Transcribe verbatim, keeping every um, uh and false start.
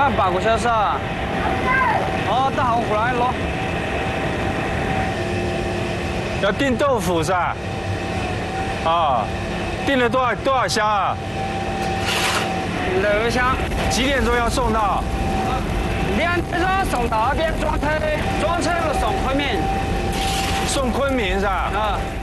要八个小时啊。哦，等下我过来攞。 要订豆腐是吧？啊，订了多少多少箱啊？ 六箱。 几点钟要送到？ 两点钟送到，边装车，装车又送昆明。 送昆明是吧？ 啊。